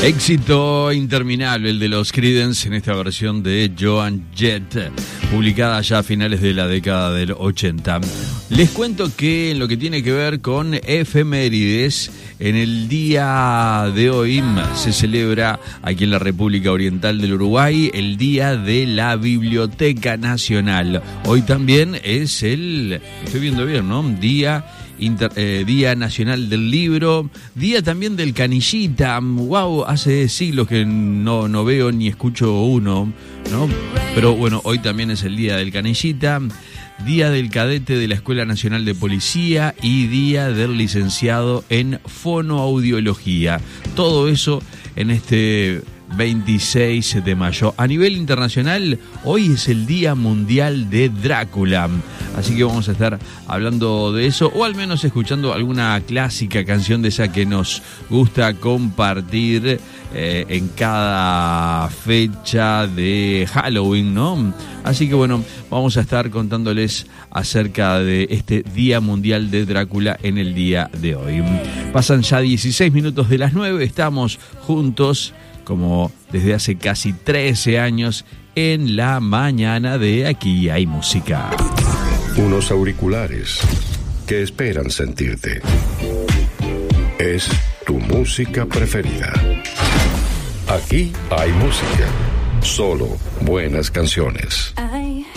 Éxito interminable el de los Creedence en esta versión de Joan Jett, publicada ya a finales de la década del 80. Les cuento que en lo que tiene que ver con efemérides, en el día de hoy se celebra aquí en la República Oriental del Uruguay el Día de la Biblioteca Nacional. Hoy también es estoy viendo bien, ¿no? Día Nacional del Libro, Día también del Canillita. Wow, hace siglos que no veo ni escucho uno, ¿no? Pero bueno, hoy también es el Día del Canillita, Día del Cadete de la Escuela Nacional de Policía y Día del Licenciado en Fonoaudiología. Todo eso en este 26 de mayo. A nivel internacional, hoy es el Día Mundial de Drácula. Así que vamos a estar hablando de eso, o al menos escuchando alguna clásica canción de esa que nos gusta compartir en cada fecha de Halloween, ¿no? Así que bueno, vamos a estar contándoles acerca de este Día Mundial de Drácula en el día de hoy. Pasan ya 16 minutos de las 9, estamos juntos como desde hace casi 13 años en la mañana de Aquí Hay Música. Unos auriculares que esperan sentirte. Es tu música preferida. Aquí hay música. Solo buenas canciones.